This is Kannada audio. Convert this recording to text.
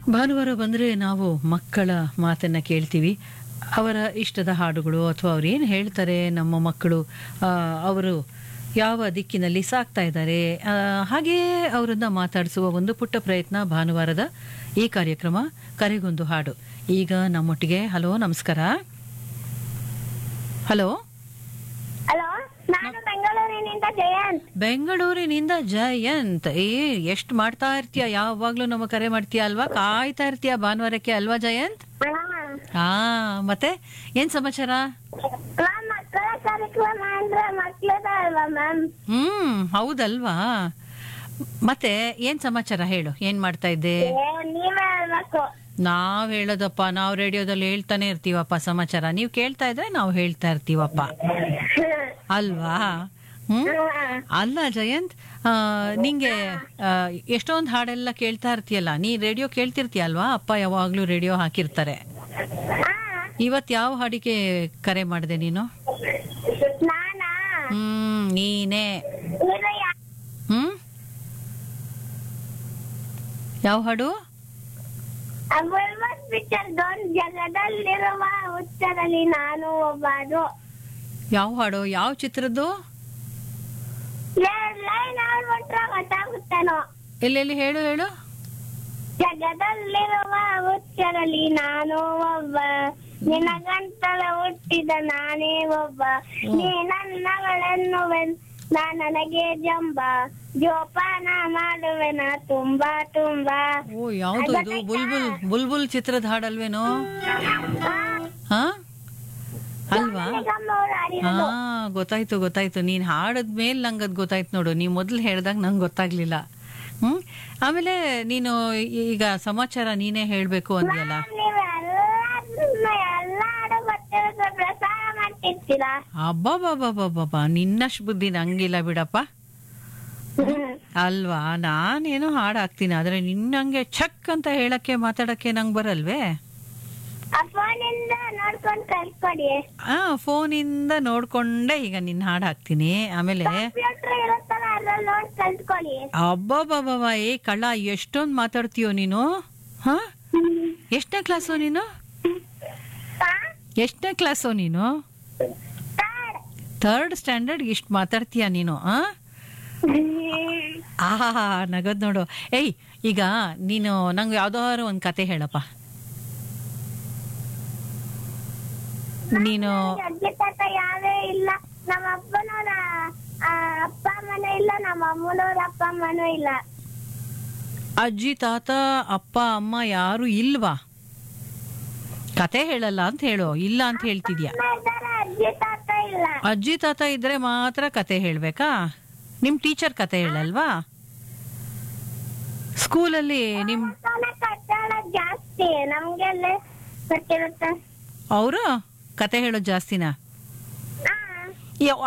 ಭಾನುವಾರ ಬಂದರೆ ನಾವು ಮಕ್ಕಳ ಮಾತನ್ನು ಕೇಳ್ತೀವಿ. ಅವರ ಇಷ್ಟದ ಹಾಡುಗಳು ಅಥವಾ ಅವ್ರು ಏನು ಹೇಳ್ತಾರೆ ನಮ್ಮ ಮಕ್ಕಳು, ಅವರು ಯಾವ ದಿಕ್ಕಿನಲ್ಲಿ ಸಾಕ್ತಾ ಇದ್ದಾರೆ, ಹಾಗೆಯೇ ಅವರನ್ನು ಮಾತಾಡಿಸುವ ಒಂದು ಪುಟ್ಟ ಪ್ರಯತ್ನ ಭಾನುವಾರದ ಈ ಕಾರ್ಯಕ್ರಮ ಕರೆಗೊಂದು ಹಾಡು. ಈಗ ನಮ್ಮೊಟ್ಟಿಗೆ ಹಲೋ ನಮಸ್ಕಾರ. ಹಲೋ ಹಲೋ, ನಾನು ಬೆಂಗಳೂರಿನಿಂದ ಜಯಂತ್. ಬೆಂಗಳೂರಿನಿಂದ ಜಯಂತ್. ಎಷ್ಟು ಮಾಡ್ತಾ ಇರ್ತೀಯ, ಯಾವಾಗ್ಲೂ ನಮ್ಮ ಕರೆ ಮಾಡ್ತೀಯ ಅಲ್ವಾ, ಕಾಯ್ತಾ ಇರ್ತೀಯ ಭಾನುವಾರಕ್ಕೆ ಅಲ್ವಾ ಜಯಂತ್? ಹಾ, ಮತ್ತೆ ಏನ್ ಸಮಾಚಾರ? ಮಕ್ಕಳ ಕಾರ್ಯಕ್ರಮ ಅಂದ್ರೆ ಮಕ್ಕಳದ ಅಲ್ವಾ ಮ್ಯಾಮ್? ಹೌದಲ್ವಾ. ಮತ್ತೆ ಏನ್ ಸಮಾಚಾರ ಹೇಳು, ಏನ್ ಮಾಡ್ತಾ ಇದ್ದೆ? ನೀವೇ ಹೇಳ್ಬೇಕು. ನಾವ್ ಹೇಳೋದಪ್ಪ, ನಾವ್ ರೇಡಿಯೋದಲ್ಲಿ ಹೇಳ್ತಾನೆ ಇರ್ತೀವಪ್ಪ ಸಮಾಚಾರ. ನೀವ್ ಕೇಳ್ತಾ ಇದ್ರೆ ನಾವು ಹೇಳ್ತಾ ಇರ್ತೀವಪ್ಪ ಅಲ್ವಾ? ಅಲ್ಲ ಜಯಂತ್, ನಿಂಗೆ ಎಷ್ಟೊಂದು ಹಾಡೆಲ್ಲ ಕೇಳ್ತಾ ಇರ್ತೀಯಲ್ಲ, ನೀ ರೇಡಿಯೋ ಕೇಳ್ತಿರ್ತೀಯ ಅಲ್ವಾ? ಅಪ್ಪ ಯಾವಾಗ್ಲೂ ರೇಡಿಯೋ ಹಾಕಿರ್ತಾರೆ. ಇವತ್ ಯಾವ ಹಾಡಿಗೆ ಕರೆ ಮಾಡಿದೆ ನೀನು? ನಾನಾ? ನೀನೇ. ಯಾವ ಹಾಡು? ಪಿಕ್ಚರ್ ಜಗದಲ್ಲಿರುವ ಹುಚ್ಚರಲ್ಲಿ ನಾನು ಒಬ್ಬರು. ಯಾವ ಹಾಡು, ಯಾವ ಚಿತ್ರದ್ದು? ಲೈನ್ ಹೇಳ್ಬಿಟ್ರೆ ಗೊತ್ತಾಗುತ್ತೇನೋ. ಎಲ್ಲೆಲ್ಲಿ ಹೇಳು ಹೇಳು. ಜಗದಲ್ಲಿರುವ ಹುಚ್ಚರಲ್ಲಿ ನಾನು ಒಬ್ಬ, ನಿನಗಂತಲ ಹುಟ್ಟಿದ ನಾನೇ ಒಬ್ಬ, ನೀ ನನ್ನಗಳೆನ್ನುವೆ ನನಗೆ ಜಂಬ, ಜೋಪಾನ ಮಾಡುವೆನ ತುಂಬಾ ತುಂಬಾ. ಓ, ಯಾವ್ದು ಇದು? ಬುಲ್ಬುಲ್ ಚಿತ್ರದ ಹಾಡಲ್ವೇನೋ? ಹಾ ಅಲ್ವಾ? ಹಾ, ಗೊತ್ತಾಯ್ತು. ನೀನ್ ಹಾಡದ್ಮೇಲೆ ನಂಗದ್ ಗೊತ್ತಾಯ್ತು ನೋಡು. ನೀವ್ ಮೊದ್ಲು ಹೇಳ್ದಾಗ ನಂಗೆ ಗೊತ್ತಾಗ್ಲಿಲ್ಲ. ಆಮೇಲೆ ನೀನು ಈಗ ಸಮಾಚಾರ ನೀನೇ ಹೇಳ್ಬೇಕು ಅಂದ್ಯಲ್ಲ. ಅಬ್ಬಾ, ನಿನ್ನಷ್ಟು ಬುದ್ಧಿ ನಂಗಿಲ್ಲ ಬಿಡಪ್ಪ ಅಲ್ವಾ? ನಾನೇನೋ ಹಾಡು ಹಾಕ್ತೀನಿ, ಆದ್ರೆ ನಿನ್ನಂಗೆ ಛಕ್ ಅಂತ ಹೇಳಕ್ಕೆ ಮಾತಾಡಕ್ಕೆ ನಂಗೆ ಬರಲ್ವೇ? ಫೋನಿಂದ ನೋಡ್ಕೊಂಡೆ ಈಗ ನಿನ್ನ ಹಾಡು ಹಾಕ್ತೀನಿ. ಆಮೇಲೆ ಅಬ್ಬಾ, ಏ ಕಳ್ಳ, ಎಷ್ಟೊಂದು ಮಾತಾಡ್ತೀಯೋ ನೀನು. ಹ, ಎಷ್ಟನೇ ಕ್ಲಾಸು ನೀನು? ಎಷ್ಟನೇ ಕ್ಲಾಸು ನೀನು? ಥರ್ಡ್ ಸ್ಟ್ಯಾಂಡರ್ಡ್ ಇಷ್ಟು ಮಾತಾಡ್ತೀಯ ನೀನು? ಆಹಾ, ನಗದ್ ನೋಡು. ಏಯ್, ಈಗ ನೀನು ನಂಗೆ ಯಾವ್ದಾದ್ರು ಒಂದು ಕತೆ ಹೇಳಪ್ಪ. ನೀನು ಅಜ್ಜಿ ತಾತ ಯಾವೇ ಇಲ್ಲ, ನಮ್ಮ ಅಪ್ಪನವರ ಅಪ್ಪ ಅಮ್ಮನೂ ಇಲ್ಲ, ನಮ್ಮ ಅಮ್ಮನವ್ರ ಅಪ್ಪ ಅಮ್ಮನೂ ಇಲ್ಲ. ಅಜ್ಜಿ ತಾತ ಅಪ್ಪ ಅಮ್ಮ ಯಾರು ಇಲ್ವಾ? ಕತೆ ಹೇಳಲ್ಲ ಅಂತ ಹೇಳು, ಇಲ್ಲ ಅಂತ ಹೇಳ್ತಿದ್ಯಾ? ಅಜ್ಜಿ ತಾತ ಇಲ್ಲ. ಅಜ್ಜಿ ತಾತ ಇದ್ರೆ ಮಾತ್ರ ಕತೆ ಹೇಳ್ಬೇಕಾ? ನಿಮ್ ಟೀಚರ್ ಕತೆ ಹೇಳಲ್ವಾ ಸ್ಕೂಲಲ್ಲಿ? ನಿಮ್ ಕಟ್ಟಡ ಜಾಸ್ತಿ, ನಮ್ಗೆಲ್ಲ ಗೊತ್ತಿರುತ್ತೆ. ಅವರು ಕತೆ ಹೇಳೋದು ಜಾಸ್ತಿನಾ?